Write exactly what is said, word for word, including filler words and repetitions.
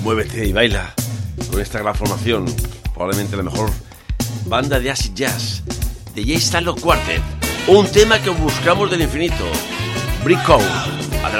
Muévete y baila con esta gran formación, probablemente la mejor banda de acid jazz, de J. Stanlock Quartet. Un tema que buscamos del infinito, Brick Code.